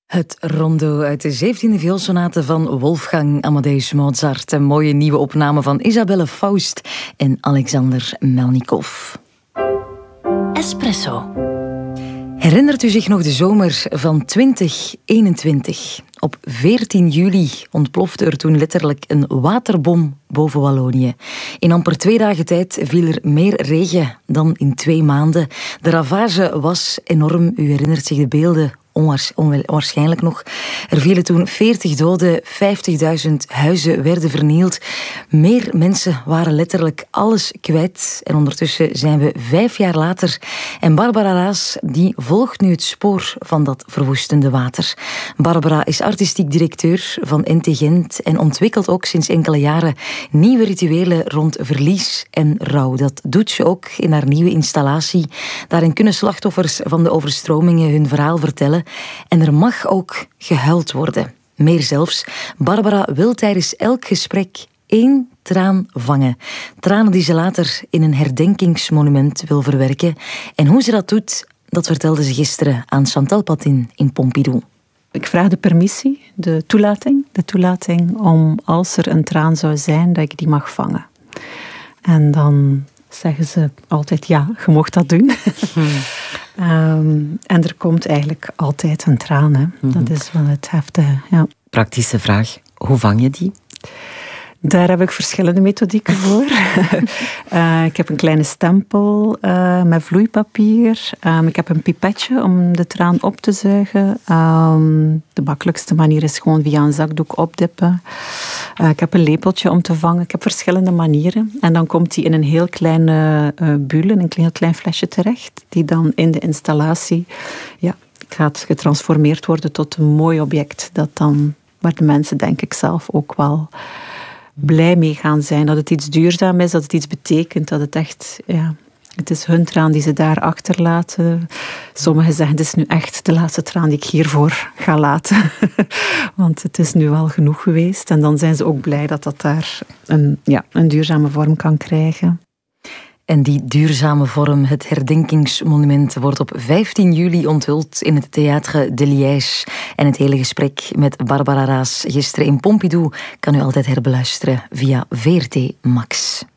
Het rondo uit de 17e vioolsonate van Wolfgang Amadeus Mozart. Een mooie nieuwe opname van Isabelle Faust en Alexander Melnikov. Espresso. Herinnert u zich nog de zomer van 2021? Op 14 juli ontplofte er toen letterlijk een waterbom boven Wallonië. In amper 2 dagen tijd viel er meer regen dan in 2 maanden. De ravage was enorm. U herinnert zich de beelden onwaarschijnlijk nog. Er vielen toen 40 doden, 50.000 huizen werden vernield. Meer mensen waren letterlijk alles kwijt. En ondertussen zijn we 5 jaar later. En Barbara Raas die volgt nu het spoor van dat verwoestende water. Barbara is artistiek directeur van NT Gent en ontwikkelt ook sinds enkele jaren nieuwe rituelen rond verlies en rouw. Dat doet ze ook in haar nieuwe installatie. Daarin kunnen slachtoffers van de overstromingen hun verhaal vertellen. En er mag ook gehuild worden. Meer zelfs, Barbara wil tijdens elk gesprek 1 traan vangen. Tranen die ze later in een herdenkingsmonument wil verwerken. En hoe ze dat doet, dat vertelde ze gisteren aan Chantal Patin in Pompidou. Ik vraag de permissie, de toelating om als er een traan zou zijn, dat ik die mag vangen. En dan zeggen ze altijd, ja, je mocht dat doen. En er komt eigenlijk altijd een traan. Hè. Dat is wel het heftige. Ja. Praktische vraag, hoe vang je die? Daar heb ik verschillende methodieken voor. Ik heb een kleine stempel met vloeipapier. Ik heb een pipetje om de traan op te zuigen. De makkelijkste manier is gewoon via een zakdoek opdippen. Ik heb een lepeltje om te vangen. Ik heb verschillende manieren. En dan komt die in een heel kleine bule, een heel klein flesje terecht. Die dan in de installatie gaat getransformeerd worden tot een mooi object. Dat dan, waar de mensen denk ik zelf ook wel blij mee gaan zijn. Dat het iets duurzaam is, dat het iets betekent, dat het echt, het is hun traan die ze daar achterlaten. Sommigen zeggen, het is nu echt de laatste traan die ik hiervoor ga laten. Want het is nu wel genoeg geweest. En dan zijn ze ook blij dat dat daar een duurzame vorm kan krijgen. En die duurzame vorm, het herdenkingsmonument, wordt op 15 juli onthuld in het Théâtre de Liège. En het hele gesprek met Barbara Raas gisteren in Pompidou kan u altijd herbeluisteren via VRT Max.